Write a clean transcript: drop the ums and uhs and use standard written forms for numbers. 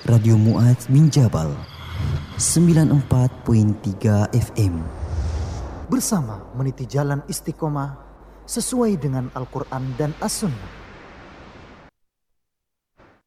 Radio Muaz bin Jabal 94.3 FM. Bersama meniti jalan istiqomah sesuai dengan Al-Quran dan As-Sunnah.